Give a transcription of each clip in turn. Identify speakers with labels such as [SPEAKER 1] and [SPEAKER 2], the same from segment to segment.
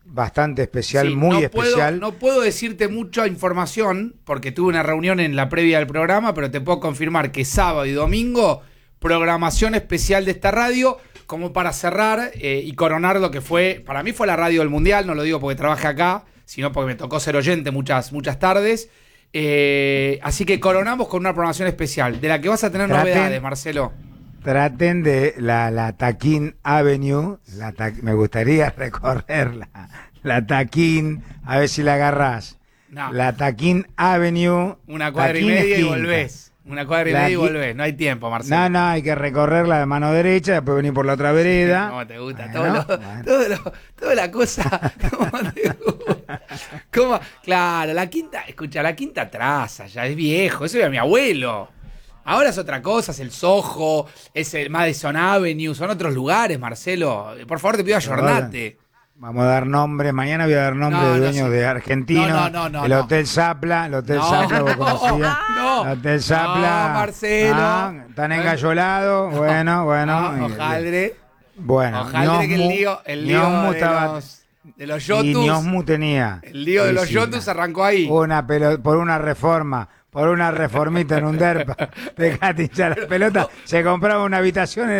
[SPEAKER 1] bastante especial,
[SPEAKER 2] Sí,
[SPEAKER 1] muy especial.
[SPEAKER 2] No puedo decirte mucha información porque tuve una reunión en la previa del programa, pero te puedo confirmar que sábado y domingo, programación especial de esta radio, como para cerrar y coronar lo que fue, para mí fue la radio del Mundial, no lo digo porque trabajé acá, sino porque me tocó ser oyente muchas tardes. Así que coronamos con una programación especial, de la que vas a tener novedades, Marcelo.
[SPEAKER 1] Traten de la Taquín Avenue, me gustaría recorrerla, la Taquín, a ver si la agarrás.
[SPEAKER 2] No.
[SPEAKER 1] La Taquín Avenue.
[SPEAKER 2] Una cuadra y media y volvés. Una cuadra y media y volvés. No hay tiempo, Marcelo.
[SPEAKER 1] No, hay que recorrerla de mano derecha, después venir por la otra vereda.
[SPEAKER 2] ¿Cómo te gusta?
[SPEAKER 1] Bueno,
[SPEAKER 2] Toda la cosa. ¿Cómo te gusta? Claro, la quinta traza, ya es viejo. Eso era mi abuelo. Ahora es otra cosa, es el Soho, es el Madison Avenue, son otros lugares, Marcelo. Por favor, te pido ayornate.
[SPEAKER 1] Vamos a dar nombre, mañana voy a dar nombre de dueños de argentinos.
[SPEAKER 2] No.
[SPEAKER 1] El Hotel Zapla, vos conocías.
[SPEAKER 2] No,
[SPEAKER 1] el Hotel Zapla.
[SPEAKER 2] No, Marcelo.
[SPEAKER 1] Tan engallolados. Bueno.
[SPEAKER 2] Ojalá.
[SPEAKER 1] Bueno,
[SPEAKER 2] ojalá que el lío de los Yotus.
[SPEAKER 1] Y Ñosmu tenía.
[SPEAKER 2] El lío de los Yotus arrancó ahí.
[SPEAKER 1] Por una reformita en un DERPA, dejate hinchar la pelota, se compraba una habitación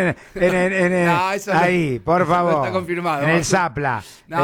[SPEAKER 1] ahí, por favor.
[SPEAKER 2] No está confirmado.
[SPEAKER 1] En el Zapla,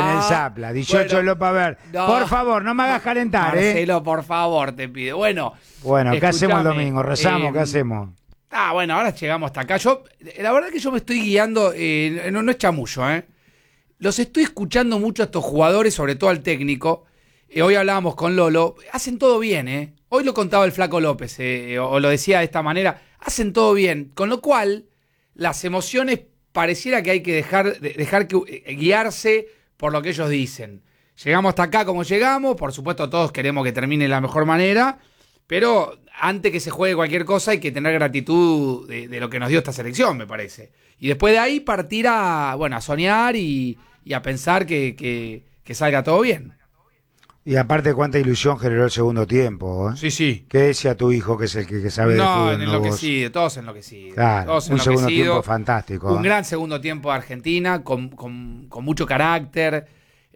[SPEAKER 1] 18 Lopa Ver. Por favor, no me hagas calentar,
[SPEAKER 2] Marcelo, por favor, te pido. Bueno,
[SPEAKER 1] ¿qué hacemos el domingo? ¿Rezamos? ¿Qué hacemos?
[SPEAKER 2] Bueno, ahora llegamos hasta acá. La verdad que yo me estoy guiando, no es chamullo, Los estoy escuchando mucho a estos jugadores, sobre todo al técnico. Hoy hablábamos con Lolo, hacen todo bien, Hoy lo contaba el Flaco López, o lo decía de esta manera, hacen todo bien, con lo cual las emociones pareciera que hay que dejar que guiarse por lo que ellos dicen. Llegamos hasta acá como llegamos, por supuesto todos queremos que termine de la mejor manera, pero antes que se juegue cualquier cosa hay que tener gratitud de lo que nos dio esta selección, me parece. Y después de ahí partir a soñar y a pensar que salga todo bien.
[SPEAKER 1] Y aparte, cuánta ilusión generó el segundo tiempo,
[SPEAKER 2] Sí.
[SPEAKER 1] ¿Qué decía tu hijo, que es el que sabe de fútbol?
[SPEAKER 2] Enloquecido, todos enloquecidos.
[SPEAKER 1] Claro, un segundo tiempo fantástico.
[SPEAKER 2] Un gran segundo tiempo de Argentina, con mucho carácter.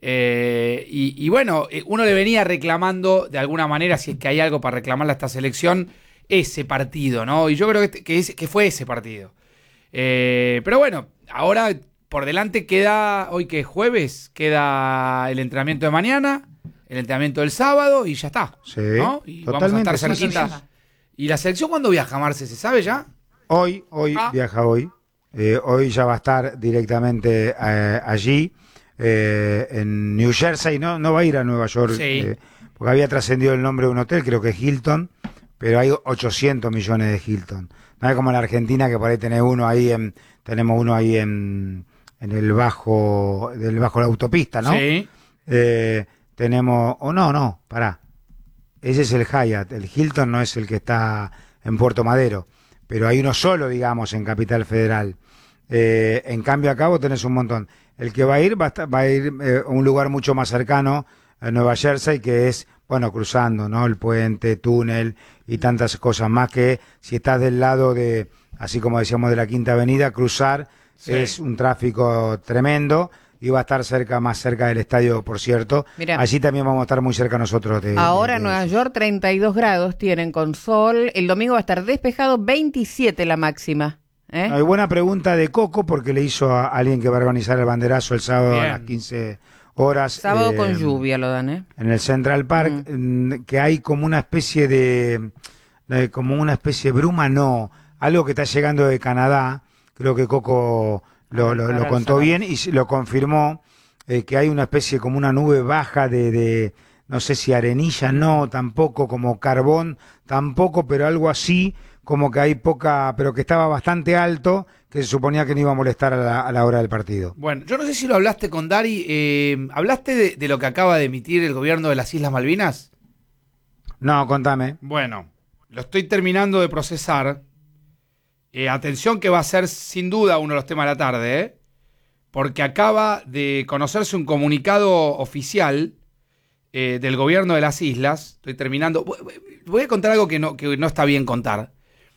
[SPEAKER 2] Y bueno, uno le venía reclamando, de alguna manera, si es que hay algo para reclamarle a esta selección, ese partido, ¿no? Y yo creo que fue ese partido. Pero bueno, ahora por delante queda, hoy que es jueves, queda el entrenamiento de mañana, el entrenamiento del sábado y ya está.
[SPEAKER 1] Sí,
[SPEAKER 2] ¿no? Y
[SPEAKER 1] totalmente.
[SPEAKER 2] Vamos a estar cerquita. ¿Y la selección cuándo viaja, Marce? ¿Se sabe ya?
[SPEAKER 1] Hoy viaja hoy. Hoy ya va a estar directamente allí, en New Jersey. No va a ir a Nueva York, porque había trascendido el nombre de un hotel, creo que es Hilton, pero hay 800 millones de Hilton. No es como en la Argentina, que por ahí tenemos uno ahí en el bajo de la autopista, ¿no?
[SPEAKER 2] Sí.
[SPEAKER 1] Tenemos, pará. Ese es el Hyatt, el Hilton no es el que está en Puerto Madero, pero hay uno solo, digamos, en Capital Federal. En cambio acá vos tenés un montón. El que va a ir a un lugar mucho más cercano, a Nueva Jersey, que es, cruzando, ¿no? El puente, túnel y tantas cosas más, que si estás del lado de, así como decíamos, de la Quinta Avenida, cruzar es un tráfico tremendo. Y va a estar más cerca del estadio, por cierto. Mirá, allí también vamos a estar muy cerca nosotros.
[SPEAKER 3] Ahora en Nueva York 32 grados tienen con sol. El domingo va a estar despejado, 27 la máxima.
[SPEAKER 1] Hay buena pregunta de Coco, porque le hizo a alguien que va a organizar el banderazo el sábado a las 15 horas.
[SPEAKER 3] Sábado con lluvia lo dan,
[SPEAKER 1] en el Central Park, que hay como una especie de bruma, algo que está llegando de Canadá. Creo que Coco lo contó bien y lo confirmó, que hay una especie como una nube baja de no sé si arenilla, tampoco, como carbón, tampoco, pero algo así, como que hay poca, pero que estaba bastante alto, que se suponía que no iba a molestar a la hora del partido.
[SPEAKER 2] Bueno, yo no sé si lo hablaste con Dari, ¿hablaste de lo que acaba de emitir el gobierno de las Islas Malvinas?
[SPEAKER 1] No, contame.
[SPEAKER 2] Bueno, lo estoy terminando de procesar. Atención, que va a ser sin duda uno de los temas de la tarde, porque acaba de conocerse un comunicado oficial del gobierno de las islas. Estoy terminando. Voy a contar algo que no está bien contar.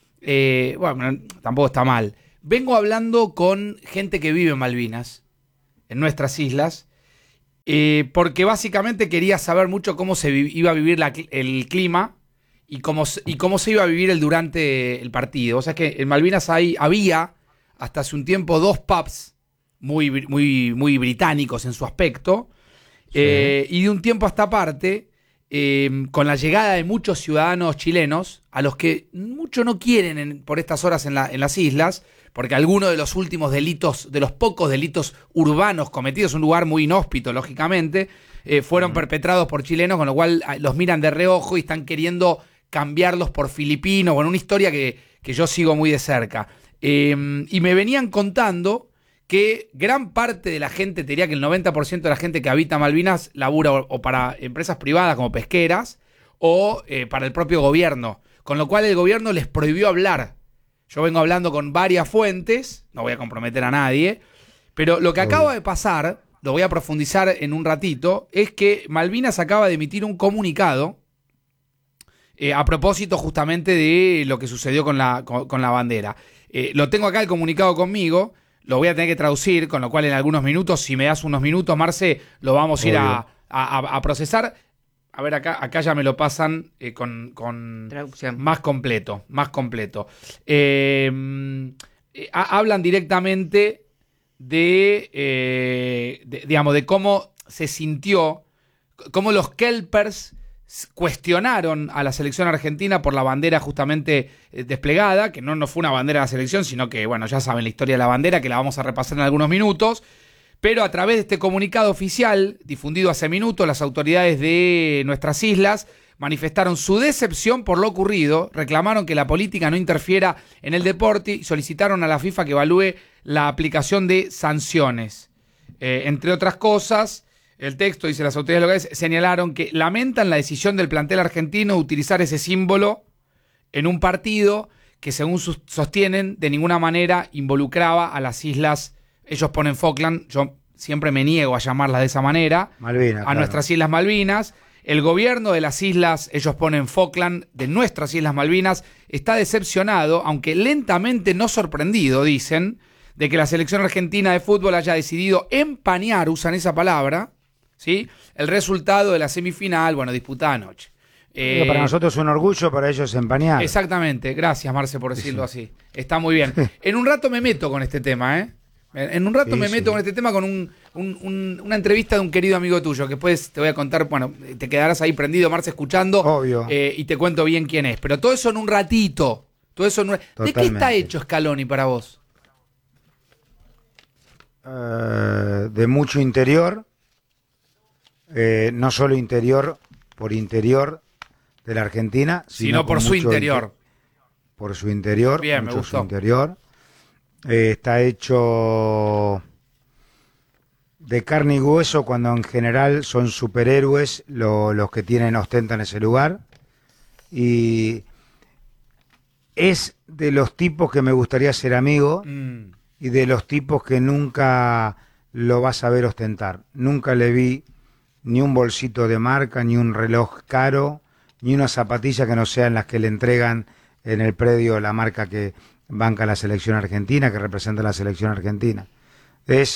[SPEAKER 2] Tampoco está mal. Vengo hablando con gente que vive en Malvinas, en nuestras islas, Porque básicamente quería saber mucho cómo se iba a vivir el clima y cómo se iba a vivir durante el partido. O sea, que en Malvinas había hasta hace un tiempo 2 pubs muy británicos en su aspecto.
[SPEAKER 1] Sí.
[SPEAKER 2] Y de un tiempo a esta parte, con la llegada de muchos ciudadanos chilenos, a los que mucho no quieren por estas horas en las islas, porque algunos de los últimos delitos, de los pocos delitos urbanos cometidos, un lugar muy inhóspito, lógicamente, fueron perpetrados por chilenos, con lo cual los miran de reojo y están queriendo cambiarlos por filipinos. Bueno, una historia que yo sigo muy de cerca. Y me venían contando que gran parte de la gente, te diría que el 90% de la gente que habita Malvinas labura o para empresas privadas como pesqueras o para el propio gobierno, con lo cual el gobierno les prohibió hablar. Yo vengo hablando con varias fuentes, no voy a comprometer a nadie, pero lo que acaba de pasar, lo voy a profundizar en un ratito, es que Malvinas acaba de emitir un comunicado a propósito justamente de lo que sucedió con la bandera. Lo tengo acá el comunicado conmigo, lo voy a tener que traducir, con lo cual en algunos minutos, si me das unos minutos, Marce, lo vamos a ir a procesar. A ver, acá ya me lo pasan con
[SPEAKER 3] traducción
[SPEAKER 2] más completo. Hablan directamente de cómo se sintió, cómo los kelpers cuestionaron a la selección argentina por la bandera justamente desplegada, que no fue una bandera de la selección, sino que, bueno, ya saben la historia de la bandera, que la vamos a repasar en algunos minutos. Pero a través de este comunicado oficial, difundido hace minutos, las autoridades de nuestras islas manifestaron su decepción por lo ocurrido, reclamaron que la política no interfiera en el deporte y solicitaron a la FIFA que evalúe la aplicación de sanciones. Entre otras cosas, el texto dice: las autoridades locales señalaron que lamentan la decisión del plantel argentino de utilizar ese símbolo en un partido que, según sostienen, de ninguna manera involucraba a las islas. Ellos ponen Falkland, yo siempre me niego a llamarlas de esa manera,
[SPEAKER 1] Malvinas,
[SPEAKER 2] a nuestras Islas Malvinas. El gobierno de las islas, ellos ponen Falkland, de nuestras Islas Malvinas, está decepcionado, aunque lentamente no sorprendido, dicen, de que la selección argentina de fútbol haya decidido empañar, usan esa palabra, ¿sí?, el resultado de la semifinal, disputada anoche.
[SPEAKER 1] Para nosotros es un orgullo, para ellos empañar.
[SPEAKER 2] Exactamente, gracias Marce por decirlo así. Está muy bien. En un rato me meto con este tema, En un rato me meto con este tema con una entrevista de un querido amigo tuyo, que después te voy a contar, te quedarás ahí prendido, Marce, escuchando.
[SPEAKER 1] Obvio.
[SPEAKER 2] Y te cuento bien quién es. Pero todo eso en un ratito. ¿De qué está hecho Scaloni para vos?
[SPEAKER 1] De mucho interior, no solo interior por interior de la Argentina,
[SPEAKER 2] sino por su interior.
[SPEAKER 1] Por su interior.
[SPEAKER 2] Bien, me gustó.
[SPEAKER 1] Su interior. Está hecho de carne y hueso, cuando en general son superhéroes los que ostentan ese lugar. Y es de los tipos que me gustaría ser amigo y de los tipos que nunca lo vas a ver ostentar. Nunca le vi ni un bolsito de marca, ni un reloj caro, ni una zapatilla que no sean las que le entregan en el predio la marca que banca la selección argentina, que representa a la selección argentina. Es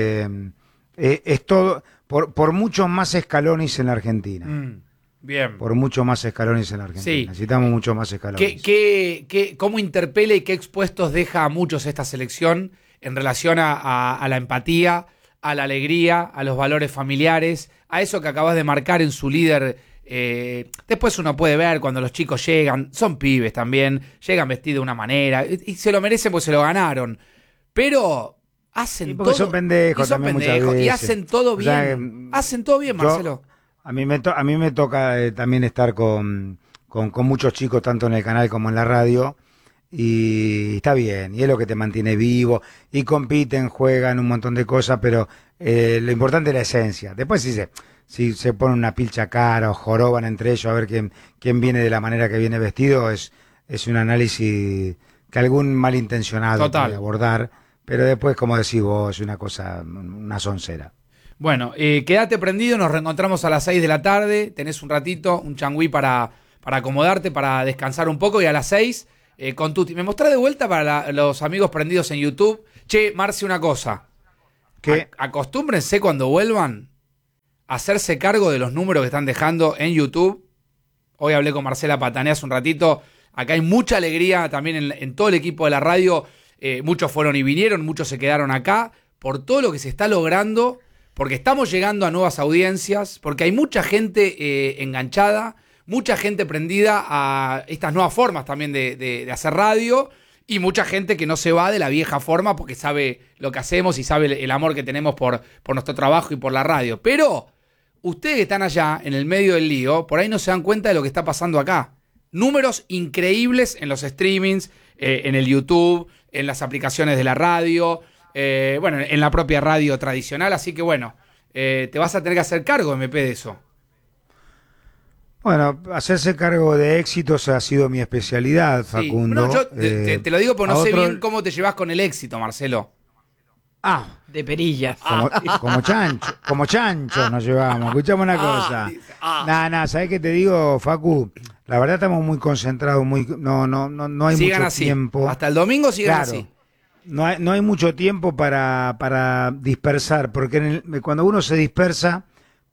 [SPEAKER 1] todo, por muchos más Scalonis en la Argentina.
[SPEAKER 2] Bien.
[SPEAKER 1] Por mucho más Scalonis en la Argentina.
[SPEAKER 2] Sí.
[SPEAKER 1] Necesitamos mucho más Scalonis.
[SPEAKER 2] ¿Cómo interpela y qué expuestos deja a muchos esta selección en relación a la empatía, a la alegría, a los valores familiares, a eso que acabas de marcar en su líder? Después uno puede ver cuando los chicos llegan, son pibes también, llegan vestidos de una manera y se lo merecen porque se lo ganaron, pero hacen todo,
[SPEAKER 1] son pendejos, también muchas veces.
[SPEAKER 2] Y hacen todo bien, hacen todo bien, Marcelo.
[SPEAKER 1] A mí me toca también estar con muchos chicos, tanto en el canal como en la radio, y está bien, y es lo que te mantiene vivo, y compiten, juegan un montón de cosas, pero lo importante es la esencia. Después si se pone una pilcha cara o joroban entre ellos a ver quién viene de la manera que viene vestido, es un análisis que algún malintencionado puede abordar, pero después, como decís vos, es una soncera.
[SPEAKER 2] Bueno, quédate prendido, nos reencontramos a las 6 de la tarde, tenés un ratito, un changüí para acomodarte, para descansar un poco, y a las 6 con Tuti. ¿Me mostrás de vuelta para los amigos prendidos en YouTube? Che, Marce, una cosa.
[SPEAKER 1] ¿Qué?
[SPEAKER 2] Acostúmbrense cuando vuelvan hacerse cargo de los números que están dejando en YouTube. Hoy hablé con Marcela Patané hace un ratito. Acá hay mucha alegría también en todo el equipo de la radio. Muchos fueron y vinieron, muchos se quedaron acá por todo lo que se está logrando, porque estamos llegando a nuevas audiencias, porque hay mucha gente enganchada, mucha gente prendida a estas nuevas formas también de hacer radio, y mucha gente que no se va de la vieja forma porque sabe lo que hacemos y sabe el amor que tenemos por nuestro trabajo y por la radio. Pero ustedes que están allá, en el medio del lío, por ahí no se dan cuenta de lo que está pasando acá. Números increíbles en los streamings, en el YouTube, en las aplicaciones de la radio, en la propia radio tradicional. Así que te vas a tener que hacer cargo, MP, de eso.
[SPEAKER 1] Bueno, hacerse cargo de éxitos ha sido mi especialidad, Facundo.
[SPEAKER 2] No, yo te lo digo porque no sé bien cómo te llevas con el éxito, Marcelo.
[SPEAKER 3] De perillas.
[SPEAKER 1] Como chancho nos llevamos. Escuchame una cosa. ¿Sabés qué te digo, Facu? La verdad estamos muy concentrados, no hay
[SPEAKER 2] sigan
[SPEAKER 1] mucho
[SPEAKER 2] así.
[SPEAKER 1] tiempo.
[SPEAKER 2] Hasta el domingo sigan así.
[SPEAKER 1] No hay mucho tiempo para dispersar, porque cuando uno se dispersa,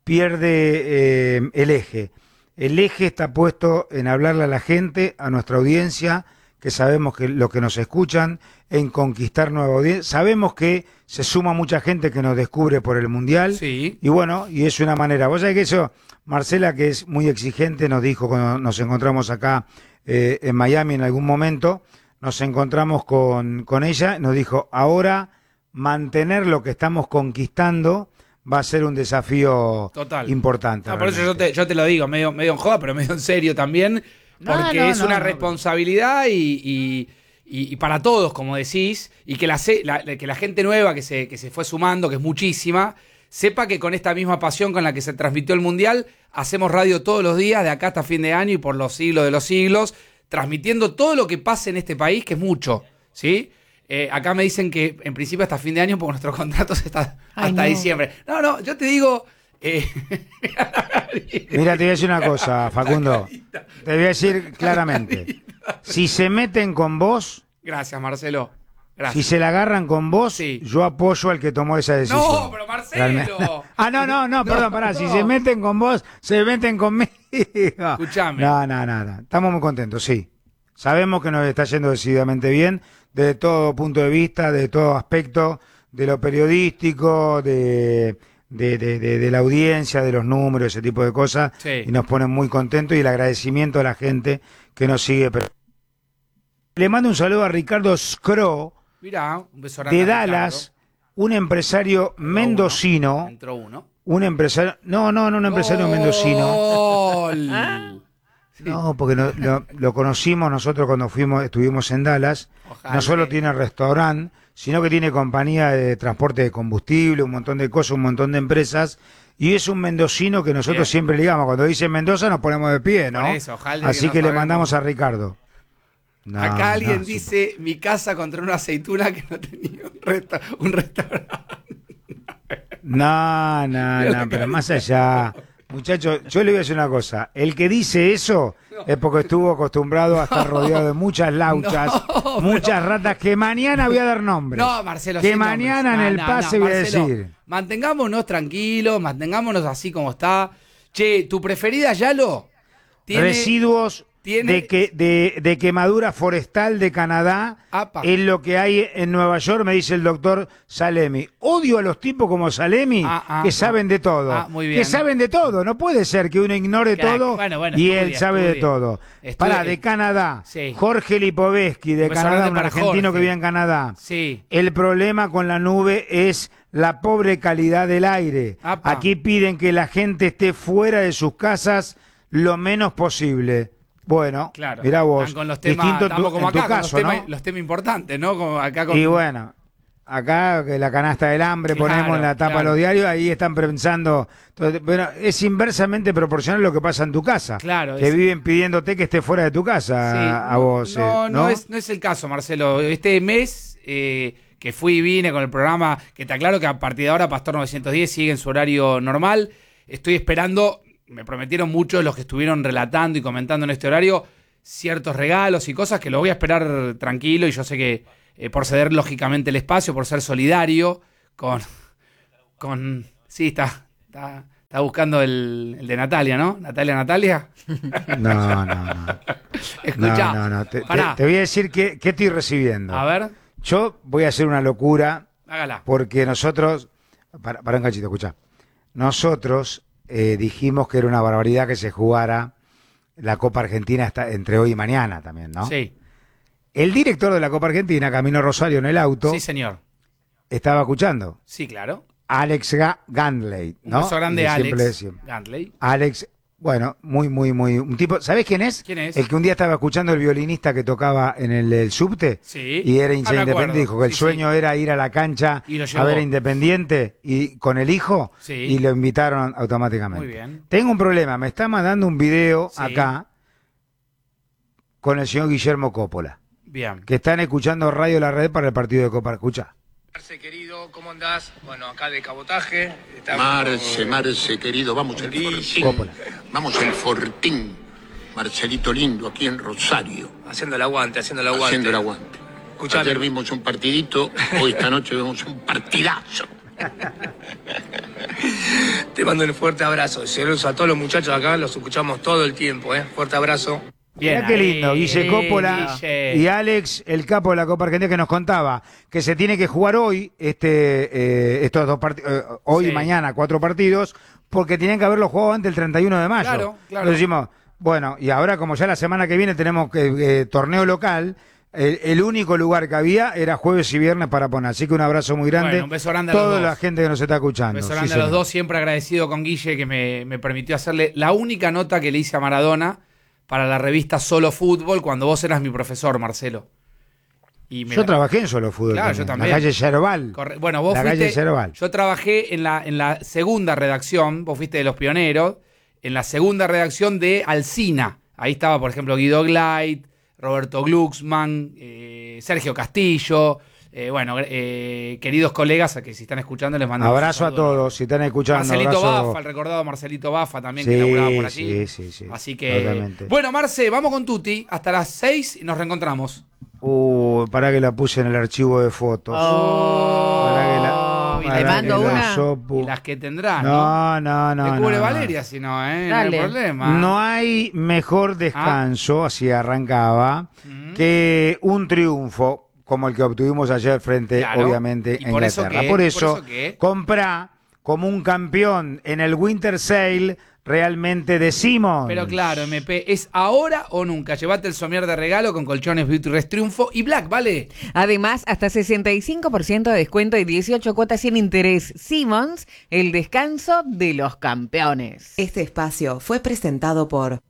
[SPEAKER 1] pierde el eje. El eje está puesto en hablarle a la gente, a nuestra audiencia, que sabemos que los que nos escuchan, en conquistar nueva audiencia. Sabemos que se suma mucha gente que nos descubre por el Mundial.
[SPEAKER 2] Sí.
[SPEAKER 1] Y es una manera. Vos sabés que eso, Marcela, que es muy exigente, nos dijo cuando nos encontramos acá en Miami en algún momento, nos encontramos con ella, nos dijo, ahora mantener lo que estamos conquistando va a ser un desafío importante.
[SPEAKER 2] Por eso yo te lo digo, medio en joda, pero medio en serio también, porque es una responsabilidad y para todos, como decís, y que la gente nueva que se fue sumando, que es muchísima, sepa que con esta misma pasión con la que se transmitió el Mundial, hacemos radio todos los días, de acá hasta fin de año y por los siglos de los siglos, transmitiendo todo lo que pasa en este país, que es mucho, ¿sí? Acá me dicen que en principio hasta fin de año, porque nuestro contrato está hasta diciembre. No, yo te digo...
[SPEAKER 1] Mira, te voy a decir una cosa, Facundo. Te voy a decir claramente. Si se meten con vos...
[SPEAKER 2] Gracias, Marcelo. Gracias.
[SPEAKER 1] Si se la agarran con vos, yo apoyo al que tomó esa decisión.
[SPEAKER 2] No, pero Marcelo.
[SPEAKER 1] No, perdón, pará. Si se meten con vos, se meten conmigo.
[SPEAKER 2] Escuchame.
[SPEAKER 1] No. Estamos muy contentos, sí. Sabemos que nos está yendo decididamente bien, desde todo punto de vista, de todo aspecto, de lo periodístico, de la audiencia, de los números, ese tipo de cosas.
[SPEAKER 2] Sí.
[SPEAKER 1] Y nos ponen muy contentos y el agradecimiento a la gente que nos sigue. Le mando un saludo a Ricardo Scro.
[SPEAKER 2] Mirá, un beso grande
[SPEAKER 1] de Dallas, un empresario mendocino.
[SPEAKER 2] Entró uno.
[SPEAKER 1] Un empresario. No, un empresario mendocino.
[SPEAKER 2] Sí.
[SPEAKER 1] No, porque lo conocimos nosotros cuando estuvimos en Dallas.
[SPEAKER 2] Ojalá.
[SPEAKER 1] No solo tiene restaurante, sino que tiene compañía de transporte de combustible, un montón de cosas, un montón de empresas. Y es un mendocino que nosotros siempre ligamos. Cuando dice Mendoza nos ponemos de pie, ¿no?
[SPEAKER 2] Por eso, ojalá
[SPEAKER 1] así que le
[SPEAKER 2] sabemos.
[SPEAKER 1] mandamos a Ricardo.
[SPEAKER 2] Acá alguien dice, mi casa contra una aceituna que no tenía un restaurante.
[SPEAKER 1] No, pero más allá. Muchachos, yo le voy a decir una cosa. El que dice eso es porque estuvo acostumbrado a estar rodeado de muchas lauchas, muchas ratas, que mañana voy a dar nombres.
[SPEAKER 2] No, Marcelo.
[SPEAKER 1] Que mañana en el pase voy a decir.
[SPEAKER 2] Mantengámonos tranquilos, mantengámonos así como está. Che, ¿tu preferida, Yalo?
[SPEAKER 1] Residuos de quemadura forestal de Canadá.
[SPEAKER 2] Apa.
[SPEAKER 1] Es lo que hay en Nueva York, me dice el doctor Salemi. Odio a los tipos como Salemi que saben de todo.
[SPEAKER 2] Muy bien.
[SPEAKER 1] Que saben de todo. No puede ser que uno ignore todo y él sabe de todo. Pará, de Canadá.
[SPEAKER 2] Sí.
[SPEAKER 1] Jorge Lipovetsky, de Canadá, un argentino que vive en Canadá.
[SPEAKER 2] Sí.
[SPEAKER 1] El problema con la nube es la pobre calidad del aire.
[SPEAKER 2] Apa.
[SPEAKER 1] Aquí piden que la gente esté fuera de sus casas lo menos posible. Bueno,
[SPEAKER 2] claro,
[SPEAKER 1] mirá vos,
[SPEAKER 2] están con los temas,
[SPEAKER 1] distinto
[SPEAKER 2] como
[SPEAKER 1] en tu
[SPEAKER 2] acá,
[SPEAKER 1] caso,
[SPEAKER 2] con
[SPEAKER 1] ¿no?
[SPEAKER 2] los temas importantes, ¿no? Como acá con...
[SPEAKER 1] Y bueno, acá que la canasta del hambre ponemos en la tapa de los diarios, ahí están pensando, bueno, es inversamente proporcional lo que pasa en tu casa.
[SPEAKER 2] Claro.
[SPEAKER 1] Que viven pidiéndote que estés fuera de tu casa a vos.
[SPEAKER 2] No es el caso, Marcelo. Este mes que fui y vine con el programa, que te aclaro que a partir de ahora Pastor 910 sigue en su horario normal. Estoy esperando... Me prometieron muchos los que estuvieron relatando y comentando en este horario ciertos regalos y cosas que lo voy a esperar tranquilo, y yo sé que por ceder lógicamente el espacio, por ser solidario con sí, está Está buscando el de Natalia, ¿no? Natalia.
[SPEAKER 1] No.
[SPEAKER 2] Escuchá.
[SPEAKER 1] No. Te
[SPEAKER 2] pará.
[SPEAKER 1] voy a decir qué estoy recibiendo.
[SPEAKER 2] A ver,
[SPEAKER 1] Yo voy a hacer una locura
[SPEAKER 2] hágala.
[SPEAKER 1] porque nosotros... Para un cachito, escuchá. Nosotros dijimos que era una barbaridad que se jugara la Copa Argentina hasta entre hoy y mañana también, ¿no?
[SPEAKER 2] Sí,
[SPEAKER 1] El director de la Copa Argentina, Camino Rosario, en el auto,
[SPEAKER 2] sí, señor.
[SPEAKER 1] estaba escuchando.
[SPEAKER 2] Sí, claro.
[SPEAKER 1] Alex Gandley,
[SPEAKER 2] Un
[SPEAKER 1] ¿no?
[SPEAKER 2] beso grande,
[SPEAKER 1] Y siempre
[SPEAKER 2] Alex
[SPEAKER 1] decimos.
[SPEAKER 2] Gandley.
[SPEAKER 1] Alex, bueno, muy, un tipo, ¿sabés quién es?
[SPEAKER 2] ¿Quién es?
[SPEAKER 1] El que un día estaba escuchando el violinista que tocaba en el subte
[SPEAKER 2] Sí.
[SPEAKER 1] y era
[SPEAKER 2] Me
[SPEAKER 1] hincha independiente,
[SPEAKER 2] acuerdo.
[SPEAKER 1] dijo que el
[SPEAKER 2] Sí,
[SPEAKER 1] sueño era ir a la cancha
[SPEAKER 2] Y lo
[SPEAKER 1] a
[SPEAKER 2] llevó.
[SPEAKER 1] ver a Independiente y con el hijo
[SPEAKER 2] Sí.
[SPEAKER 1] y lo invitaron automáticamente.
[SPEAKER 2] Muy bien.
[SPEAKER 1] Tengo un problema, me está mandando un video
[SPEAKER 2] Sí.
[SPEAKER 1] acá con el señor Guillermo Coppola,
[SPEAKER 2] Bien.
[SPEAKER 1] que están escuchando Radio La Red para el partido de Copa. Escucha.
[SPEAKER 4] Marce, querido, ¿cómo andás? Bueno, acá de cabotaje.
[SPEAKER 5] Marce, querido, vamos el Fortín.
[SPEAKER 1] Coppola.
[SPEAKER 5] Vamos el Fortín. Marcelito lindo, aquí en Rosario.
[SPEAKER 4] Haciendo el aguante.
[SPEAKER 5] Haciendo el aguante.
[SPEAKER 4] Escuchame.
[SPEAKER 5] Ayer vimos un partidito, hoy esta noche vemos un partidazo.
[SPEAKER 4] Te mando un fuerte abrazo. Saludos a todos los muchachos acá, los escuchamos todo el tiempo, ¿eh? Fuerte abrazo.
[SPEAKER 2] Bien.
[SPEAKER 1] Mirá qué lindo, Guille Coppola
[SPEAKER 2] Guille.
[SPEAKER 1] y Alex, el capo de la Copa Argentina, que nos contaba que se tiene que jugar hoy estos dos partidos, hoy
[SPEAKER 2] Sí.
[SPEAKER 1] y mañana 4 partidos, porque tenían que haberlo jugado antes del 31 de mayo.
[SPEAKER 2] Claro.
[SPEAKER 1] Entonces decimos, bueno, y ahora como ya la semana que viene tenemos torneo local, el único lugar que había era jueves y viernes para poner. Así que un abrazo muy grande.
[SPEAKER 2] Bueno, un beso grande a
[SPEAKER 1] toda
[SPEAKER 2] los
[SPEAKER 1] la
[SPEAKER 2] dos.
[SPEAKER 1] gente que nos está
[SPEAKER 2] Un
[SPEAKER 1] escuchando.
[SPEAKER 2] beso
[SPEAKER 1] Sí,
[SPEAKER 2] grande a los
[SPEAKER 1] señor.
[SPEAKER 2] dos, siempre agradecido con Guille que me permitió hacerle la única nota que le hice a Maradona para la revista Solo Fútbol cuando vos eras mi profesor, Marcelo. Y
[SPEAKER 1] Yo trabajé en Solo Fútbol.
[SPEAKER 2] Claro, yo
[SPEAKER 1] En
[SPEAKER 2] también.
[SPEAKER 1] la calle Yerbal.
[SPEAKER 2] Bueno, vos
[SPEAKER 1] la calle
[SPEAKER 2] fuiste.
[SPEAKER 1] Yerbal.
[SPEAKER 2] Yo trabajé en la segunda redacción, vos fuiste de los pioneros, en la segunda redacción de Alsina. Ahí estaba, por ejemplo, Guido Gleit, Roberto Glucksmann, Sergio Castillo. Queridos colegas a que si están escuchando les mando un
[SPEAKER 1] Abrazo a
[SPEAKER 2] saludo.
[SPEAKER 1] todos, si están escuchando.
[SPEAKER 2] Marcelito
[SPEAKER 1] abrazo.
[SPEAKER 2] Bafa, el recordado Marcelito Bafa también,
[SPEAKER 1] Sí,
[SPEAKER 2] que laburaba por allí.
[SPEAKER 1] sí.
[SPEAKER 2] Así que.
[SPEAKER 1] Totalmente.
[SPEAKER 2] Bueno, Marce, vamos con Tuti. Hasta las 6 y nos reencontramos.
[SPEAKER 1] Pará que la puse en el archivo de fotos. Pará que
[SPEAKER 2] Oh, y
[SPEAKER 3] le
[SPEAKER 1] pará
[SPEAKER 3] mando
[SPEAKER 1] que la
[SPEAKER 3] una.
[SPEAKER 1] sopo.
[SPEAKER 2] Y las que tendrá, ¿no?
[SPEAKER 1] No.
[SPEAKER 2] Te cubre
[SPEAKER 1] no.
[SPEAKER 2] Valeria, si no, ¿eh?
[SPEAKER 3] Dale.
[SPEAKER 2] No hay problema.
[SPEAKER 1] No hay mejor descanso, así arrancaba, que un triunfo como el que obtuvimos ayer frente,
[SPEAKER 2] Claro.
[SPEAKER 1] obviamente,
[SPEAKER 2] ¿Y
[SPEAKER 1] a
[SPEAKER 2] por eso
[SPEAKER 1] Inglaterra.
[SPEAKER 2] qué?
[SPEAKER 1] Por
[SPEAKER 2] ¿Por
[SPEAKER 1] eso,
[SPEAKER 2] eso qué?
[SPEAKER 1] comprá como un campeón en el Winter Sale realmente de Simmons.
[SPEAKER 2] Pero claro, MP, ¿es ahora o nunca? Llévate el somier de regalo con colchones Beauty Rest Triunfo y Black, ¿vale?
[SPEAKER 3] Además, hasta 65% de descuento y 18 cuotas sin interés. Simmons, el descanso de los campeones.
[SPEAKER 6] Este espacio fue presentado por